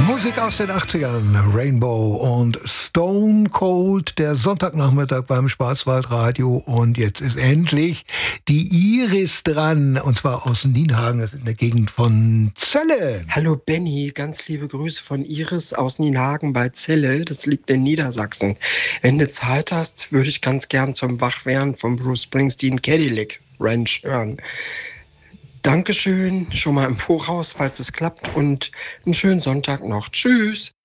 Musik aus den 80ern, Rainbow und Stone Cold, der Sonntagnachmittag beim Schwarzwaldradio. Und jetzt ist endlich die Iris dran, und zwar aus Nienhagen, das ist in der Gegend von Celle. Hallo Benny, ganz liebe Grüße von Iris aus Nienhagen bei Celle, das liegt in Niedersachsen. Wenn du Zeit hast, würde ich ganz gern zum Wachwerden von Bruce Springsteen Cadillac Ranch hören. Dankeschön schon mal im Voraus, falls es klappt, und einen schönen Sonntag noch. Tschüss!